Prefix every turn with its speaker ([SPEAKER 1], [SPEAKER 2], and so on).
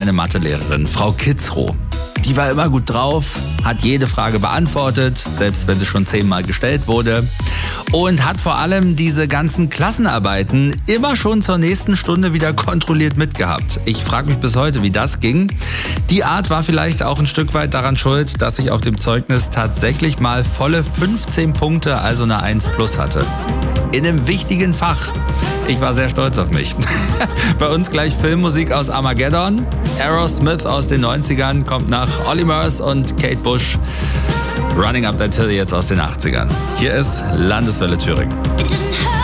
[SPEAKER 1] meine Mathelehrerin, Frau Kitzrow. Die war immer gut drauf, hat jede Frage beantwortet, selbst wenn sie schon 10-mal gestellt wurde. Und hat vor allem diese ganzen Klassenarbeiten immer schon zur nächsten Stunde wieder kontrolliert mitgehabt. Ich frage mich bis heute, wie das ging. Die Art war vielleicht auch ein Stück weit daran schuld, dass ich auf dem Zeugnis tatsächlich mal volle 15 Punkte, also eine 1+ hatte. In einem wichtigen Fach. Ich war sehr stolz auf mich. Bei uns gleich Filmmusik aus Armageddon. Aerosmith aus den 90ern kommt nach Olly Murs und Kate Bush. Running Up That Hill jetzt aus den 80ern. Hier ist Landeswelle Thüringen.